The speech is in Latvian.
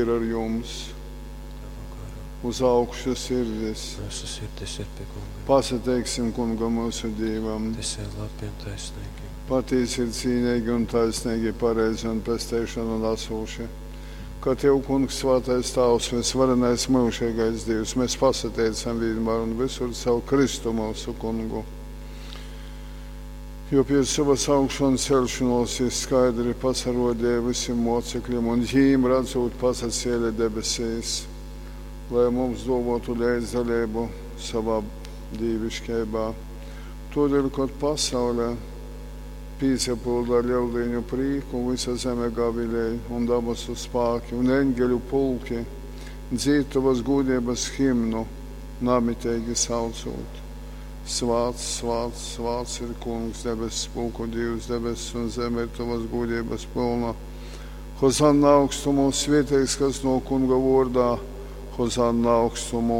ir ar jums, uz augšu sirdis. Mūsu sirdis ir pie kunga. Pasateiksim kungam mūsu Dievam. Tas ir labi un taisnīgi. Patiesi ir cīnīgi un taisnīgi, pareizi un pestēšana un asūši. Ka Tev, kungs, svētais Tēvs, visvarenais mūžīgais Dievs, mēs pasateicam vienmēr un visur savu Kristu mūsu kungu. Jo pie savas augšanas celšanos ir skaidri pasarodēja visiem mocekļiem un ģīm redzot pasacēli debesīs, lai mums dovotu līdzdalību savā dievišķībā. Todēļ, kad pasaulē piecapilda ļaudīņu prīku, visa zeme gavilēja un dabasu spāki un eņģeļu pulki dzītavas gudības himnu namitēgi saucot. Svāts, svāts, svāts ir kungs, debesis pulku Dievs, debesis un zeme ir tavas gudības pilna. Hozanna augstumu svētīgs, kas no kunga vārdā, hozanna augstumu.